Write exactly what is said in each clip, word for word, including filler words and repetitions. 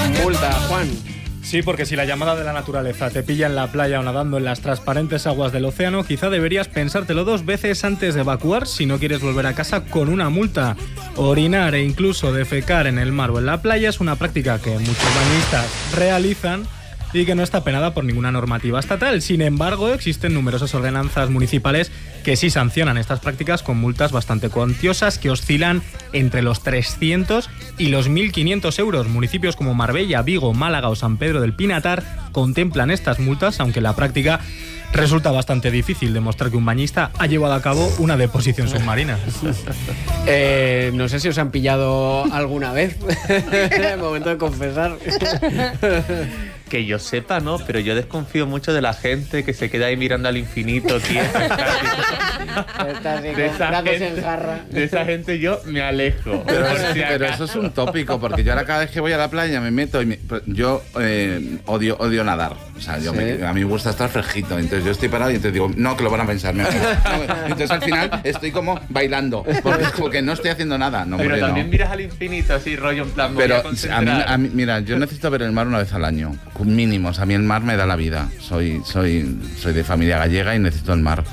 Multa, Juan. Sí, porque si la llamada de la naturaleza te pilla en la playa o nadando en las transparentes aguas del océano, quizá deberías pensártelo dos veces antes de evacuar si no quieres volver a casa con una multa. Orinar e incluso defecar en el mar o en la playa es una práctica que muchos bañistas realizan y que no está penada por ninguna normativa estatal. Sin embargo, existen numerosas ordenanzas municipales que sí sancionan estas prácticas con multas bastante cuantiosas que oscilan entre los trescientos y los mil quinientos euros. Municipios como Marbella, Vigo, Málaga o San Pedro del Pinatar contemplan estas multas, aunque en la práctica resulta bastante difícil demostrar que un bañista ha llevado a cabo una deposición submarina. Eh, no sé si os han pillado alguna vez. Momento de confesar. Que yo sepa, no, pero yo desconfío mucho de la gente que se queda ahí mirando al infinito, tío. De esa, gente, de esa gente yo me alejo. Pero, si pero eso es un tópico, porque yo ahora cada vez que voy a la playa me meto y me, yo eh, odio, odio nadar. O sea, yo ¿sí? me, a mí me gusta estar fresquito. Entonces yo estoy parado y entonces digo, no, que lo van a pensar. Me, no, entonces al final estoy como bailando, porque, porque no estoy haciendo nada. No, pero hombre, también no. miras al infinito así, rollo en plan. Pero a mí, a mí, mira, yo necesito ver el mar una vez al año. Mínimos, a mí el mar me da la vida. Soy, soy, soy de familia gallega y necesito el mar.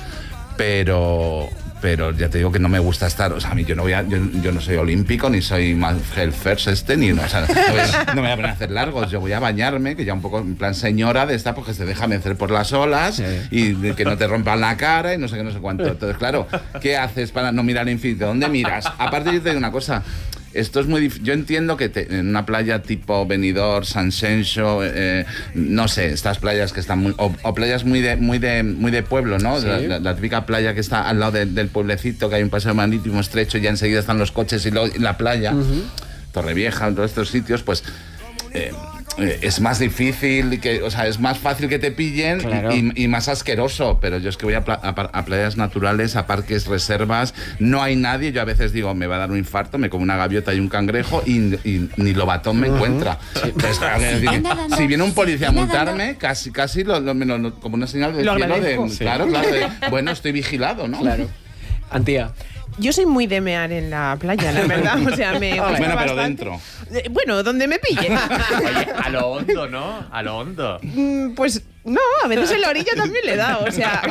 Pero, pero ya te digo que no me gusta estar. O sea, a mí yo no voy a, yo, yo no soy olímpico, ni soy más Hell First este, ni no, o sea, no, voy a, no me voy a poner a hacer largos. Yo voy a bañarme, que ya un poco en plan señora de esta, porque se deja vencer por las olas, sí, y de que no te rompan la cara y no sé qué, no sé cuánto. Entonces, claro, ¿qué haces para no mirar al infinito? ¿Dónde miras? Aparte, yo te digo una cosa. Esto es muy difícil. Yo entiendo que te, en una playa tipo Benidorm, San Xenxo, eh, no sé, estas playas que están muy, o, o playas muy de muy de muy de pueblo, ¿no? ¿Sí? La, la, la típica playa que está al lado de, del pueblecito, que hay un paseo marítimo estrecho y ya enseguida están los coches y, lo, y la playa, uh-huh. Torrevieja, todos estos sitios, pues eh, eh, es más difícil, que, o sea, es más fácil que te pillen, claro. y, y más asqueroso. Pero yo es que voy a, a, a playas naturales, a parques, reservas, no hay nadie. Yo a veces digo, me va a dar un infarto, me como una gaviota y un cangrejo y, y ni lobatón me uh-huh. encuentra. Sí. Entonces, claro, decir, si viene un policía a multarme, casi, casi lo, lo, lo, lo, como una señal del cielo de, sí. claro, claro, de, bueno, estoy vigilado, ¿no? Claro. Antía. Yo soy muy de mear en la playa, la verdad. O sea, me gusta bueno, pero bastante. dentro. Eh, bueno, donde me pille. Oye, a lo hondo, ¿no? A lo hondo. Mm, pues no, a veces en la orilla también le da. O sea,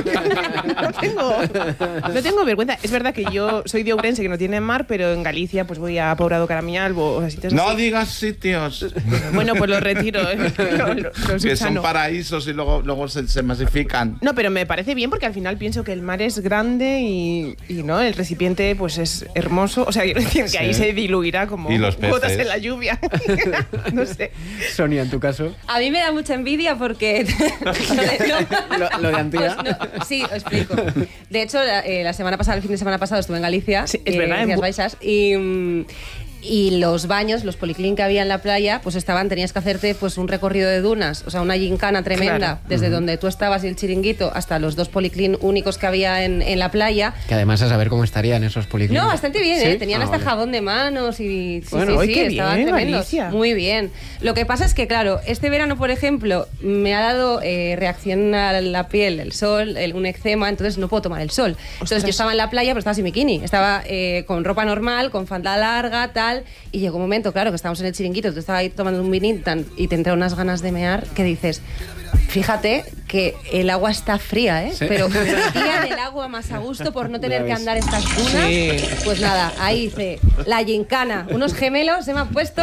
no tengo, no tengo vergüenza. Es verdad que yo soy de Ourense, que no tiene mar, pero en Galicia pues voy a Pobrado Caramiñalbo o sitios No así. digas sitios. Bueno, pues los retiro. Eh. Lo, lo, lo que son paraísos y luego, luego se, se masifican. No, pero me parece bien porque al final pienso que el mar es grande y, y no, el recipiente pues es hermoso. O sea, quiero decir que sí. ahí se diluirá como gotas en la lluvia. No sé. Sonia, en tu caso. A mí me da mucha envidia porque... no, lo, lo de Antía. Pues no, sí, os explico. De hecho, la, eh, la semana pasada, el fin de semana pasado estuve en Galicia, sí, es eh, verdad, en Rías Baixas, y... Mm, y los baños, los policlín que había en la playa, pues estaban, tenías que hacerte pues un recorrido de dunas, o sea, una gincana tremenda, claro. desde uh-huh. donde tú estabas y el chiringuito hasta los dos policlín únicos que había en, en la playa. Que además a saber cómo estarían esos policlín. No, bastante bien, ¿sí? ¿eh? Tenían ah, hasta vale. jabón de manos y... Sí, bueno, sí, sí, sí, qué estaban bien, tremendos. Alicia. Muy bien. Lo que pasa es que, claro, este verano, por ejemplo, me ha dado eh, reacción a la piel, el sol, el, un eczema, entonces no puedo tomar el sol. Entonces Ostras. yo estaba en la playa, pero estaba sin bikini. Estaba eh, con ropa normal, con falda larga, tal, y llegó un momento, claro, que estábamos en el chiringuito, tú estabas ahí tomando un vinito y te entraron unas ganas de mear que dices, fíjate que el agua está fría, ¿eh? ¿Sí? Pero tía del agua más a gusto por no tener que andar estas dunas. Sí. Pues nada, ahí hice la gincana, unos gemelos se me han puesto.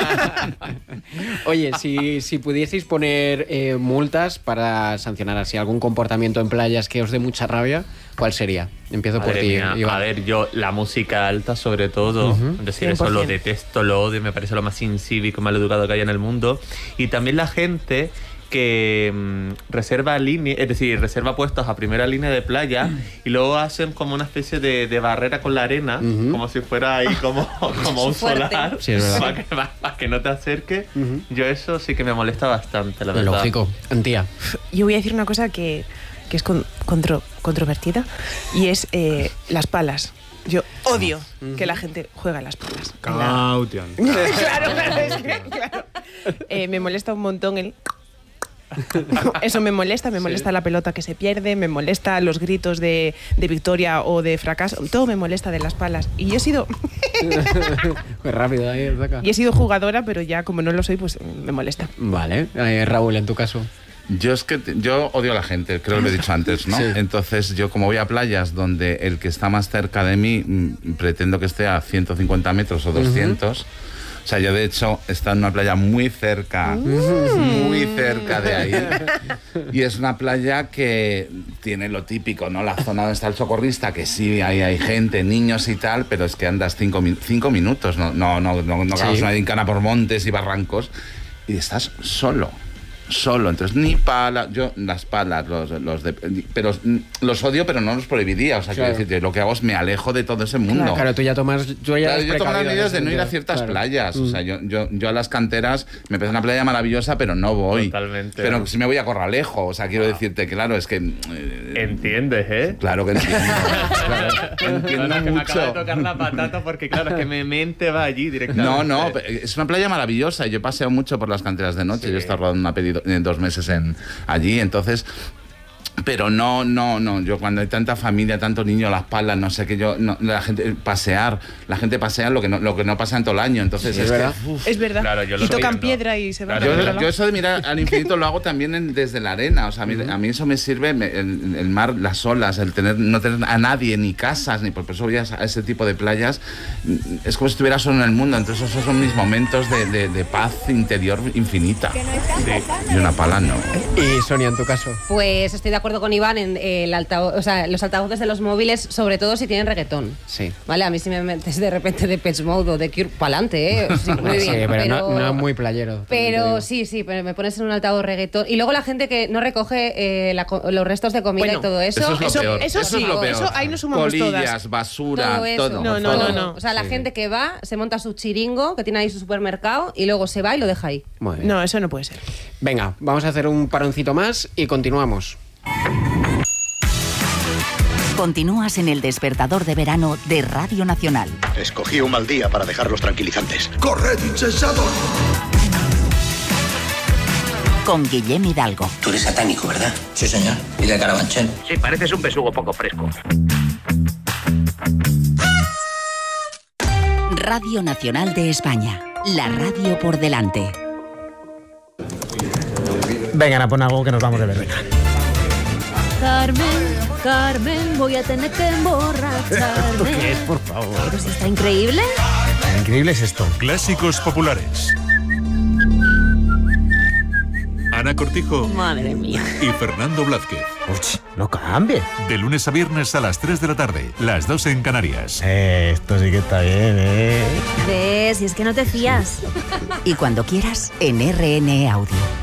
Oye, si, si pudieseis poner eh, multas para sancionar así algún comportamiento en playas que os dé mucha rabia, ¿cuál sería? Empiezo Madre por ti, mía, Iván. A ver, yo la música alta sobre todo, uh-huh. es decir, cien por ciento. Eso lo detesto, lo odio, me parece lo más incívico, mal educado que hay en el mundo. Y también la gente que mmm, reserva línea, es decir, reserva puestos a primera línea de playa y luego hacen como una especie de, de barrera con la arena, uh-huh. como si fuera ahí como, como un solar, sí, es verdad. para, que, para que no te acerque. Uh-huh. Yo eso sí que me molesta bastante, la verdad. Lógico. Antía. Yo voy a decir una cosa que, que es con, contro, controvertida y es eh, las palas. Yo odio uh-huh. que la gente juegue a las palas. Caution. La... claro, claro, es que, claro. Eh, me molesta un montón el... Eso me molesta, me molesta la pelota que se pierde, me molesta los gritos de, de victoria o de fracaso, todo me molesta de las palas. Y yo he sido... Pues rápido, ahí saca. Y he sido jugadora, pero ya como no lo soy, pues me molesta. Vale. Eh, Raúl, en tu caso. Yo es que te- yo odio a la gente, creo que lo he dicho antes, ¿no? Sí. Entonces yo como voy a playas donde el que está más cerca de mí mm, pretendo que esté a ciento cincuenta metros o doscientos. O sea, yo de hecho he estado en una playa muy cerca, muy cerca de ahí. Y es una playa que tiene lo típico, ¿no? La zona donde está el socorrista, que sí, ahí hay gente, niños y tal, pero es que andas cinco, min- cinco minutos, no, no, no, no, no Sí. hagas una gincana por montes y barrancos y estás solo. Solo, entonces ni pala, yo las palas, los, los de, pero los odio, pero no los prohibiría, o sea, Claro. quiero decir, lo que hago es me alejo de todo ese mundo. Claro, tú ya tomas. Tú ya Claro, eres yo tomo las precavido en medidas ese de no ir a sentido. ciertas Claro. playas. Mm. O sea, yo, yo, yo a las canteras me parece una playa maravillosa, pero no voy. Totalmente. Pero si me voy a Corralejo, o sea, quiero decirte, claro, es que. eh, ¿Entiendes, eh? claro que entiendo. claro, entiendo Ahora que me acaba de mucho. tocar la patata porque, claro, es que mi mente va allí directamente. No, no, es una playa maravillosa. Yo paseo mucho por las canteras de noche. Sí. Yo he estado rodando una peli do- en dos meses en, allí, entonces. Pero no, no, no. Yo cuando hay tanta familia, tanto niño a las palas, no sé qué, yo. No, la gente. Pasear. La gente pasea lo que no, lo que no pasa en todo el año. Entonces Sí, es es verdad. que, uf. Es verdad. Claro, yo lo y estoy tocan viendo. piedra y se van Claro, a Yo, verlo. yo eso de mirar al infinito lo hago también en- desde la arena. O sea, a mí, a mí eso me sirve, me- el, el mar, las olas, el tener, no tener a nadie, ni casas, ni por eso voy a, a ese tipo de playas. Es como si estuviera solo en el mundo. Entonces esos son mis momentos de, de- de paz interior infinita. Y una pala no. Y Sonia, en tu caso. Pues estoy de acuerdo con Iván en eh, el altavoz, o sea, los altavoces de los móviles, sobre todo si tienen reggaetón. Sí. Vale, a mí si me metes de repente de Pets Mode o de Cure, pa'lante, ¿eh? Sí, muy bien. Sí, pero, no, no es muy playero. también te Pero digo. sí, sí, pero me pones en un altavoz reggaetón. Y luego la gente que no recoge eh, la co- los restos de comida Bueno, y todo eso. Eso es lo Eso- peor. eso es sí, lo peor. eso ahí nos sumamos Colillas, todas. basura, todo eso. todo. No, no, todo. no, no. O sea, la Sí. gente que va, se monta su chiringo, que tiene ahí su supermercado, y luego se va y lo deja ahí. Muy bien. No, eso no puede ser. Venga, vamos a hacer un paroncito más y continuamos. Continúas en el despertador de verano de Radio Nacional. Escogí un mal día para dejar los tranquilizantes. Corred, insensatos. Con Guillem Hidalgo. Tú eres satánico, ¿verdad? Sí, señor. ¿Y de Carabanchel? Sí, pareces un besugo poco fresco. Radio Nacional de España. La radio por delante. Venga, pon algo que nos vamos de verbena. Carmen, Carmen, voy a tener que emborracharme. ¿Qué es, por favor? Pero si está increíble. Increíble es esto. Clásicos populares. Ana Cortijo Madre mía. y Fernando Blázquez. Uch, no cambie. De lunes a viernes a las tres de la tarde, las dos en Canarias. Eh, esto sí que está bien, ¿eh? ¿Ves? Si es que no te fías. Y cuando quieras, en R N E Audio.